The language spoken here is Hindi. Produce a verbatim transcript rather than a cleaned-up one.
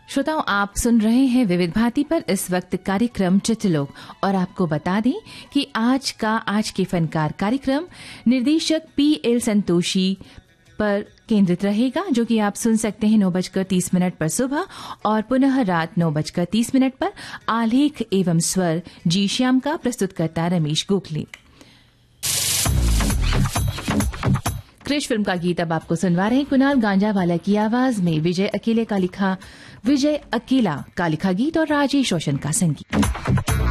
श्रोताओं, आप सुन रहे हैं विविध भारती पर इस वक्त कार्यक्रम चित्रलोक। और आपको बता दें कि आज का आज के फनकार कार्यक्रम निर्देशक पी एल संतोषी पर केंद्रित रहेगा, जो कि आप सुन सकते हैं नौ बजकर तीस मिनट पर सुबह और पुनः रात नौ बजकर तीस मिनट पर। आलेख एवं स्वर जी श्याम का, प्रस्तुतकर्ता रमेश गोखले। क्रिश फिल्म का गीत अब आपको सुनवा रहे हैं कुणाल गांजावाला की आवाज में। विजय अकेले का लिखा विजय अकेला का लिखा गीत और राजेश रोशन का संगीत।